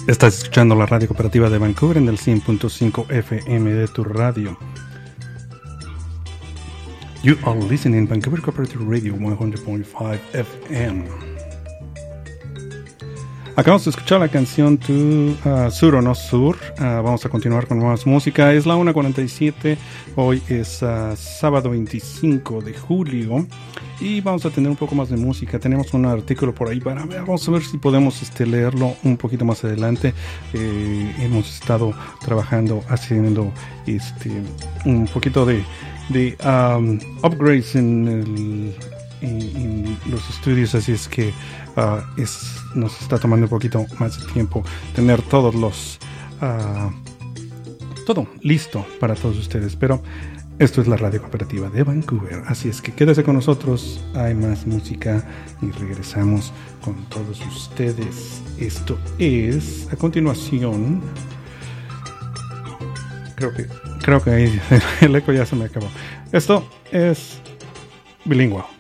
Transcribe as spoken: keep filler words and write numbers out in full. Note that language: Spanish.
Estás escuchando la radio cooperativa de Vancouver en el cien punto cinco F M de tu radio. You are listening Vancouver Cooperative Radio cien punto cinco F M. Acabamos de escuchar la canción tu, uh, Sur o No Sur. Uh, vamos a continuar con más música. Es la una cuarenta y siete. Hoy es uh, sábado veinticinco de julio. Y vamos a tener un poco más de música. Tenemos un artículo por ahí para ver. Vamos a ver si podemos este, leerlo un poquito más adelante. Eh, hemos estado trabajando, haciendo este, un poquito de, de um, upgrades en, el, en, en los estudios. Así es que uh, es, nos está tomando un poquito más de tiempo tener todos los... Uh, todo listo para todos ustedes. Pero... esto es la radio cooperativa de Vancouver, así es que quédese con nosotros, hay más música y regresamos con todos ustedes. Esto es, a continuación, creo que, creo que ahí el eco ya se me acabó. Esto es Bilingual.